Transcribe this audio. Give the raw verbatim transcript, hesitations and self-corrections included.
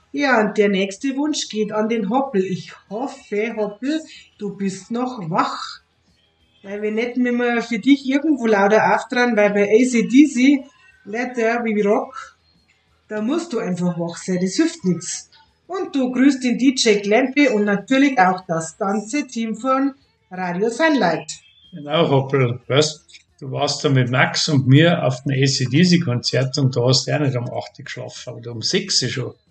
Ja, und der nächste Wunsch geht an den Hoppel. Ich hoffe, Hoppel, du bist noch wach. Weil wenn nicht, müssen wir für dich irgendwo lauter auftragen, weil bei A C D C, Let There Be Rock, da musst du einfach wach sein, das hilft nichts. Und du grüßt den D J Klempe und natürlich auch das ganze Team von Radio Sunlight. Genau, Hoppel, weißt, du warst da mit Max und mir auf dem A C D C-Konzert und da hast du ja nicht um acht Uhr geschlafen, aber um sechs Uhr schon.